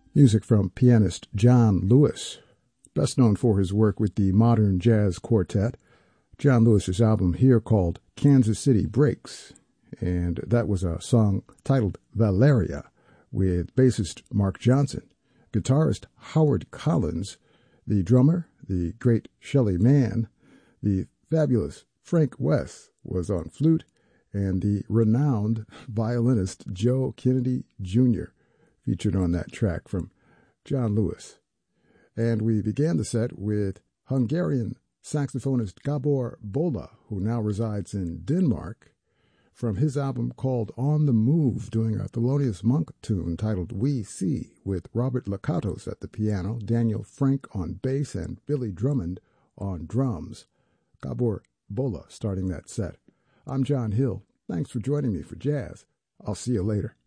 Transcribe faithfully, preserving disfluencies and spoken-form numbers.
Music from pianist John Lewis, best known for his work with the Modern Jazz Quartet. John Lewis's album here called Kansas City Breaks, and that was a song titled Valeria with bassist Mark Johnson, guitarist Howard Collins, the drummer, the great Shelly Manne, the fabulous Frank West was on flute, and the renowned violinist Joe Kennedy Junior featured on that track from John Lewis. And we began the set with Hungarian saxophonist Gabor Bola, who now resides in Denmark, from his album called On the Move, doing a Thelonious Monk tune titled We See, with Robert Lakatos at the piano, Daniel Frank on bass, and Billy Drummond on drums. Gabor Bola starting that set. I'm John Hill. Thanks for joining me for jazz. I'll see you later.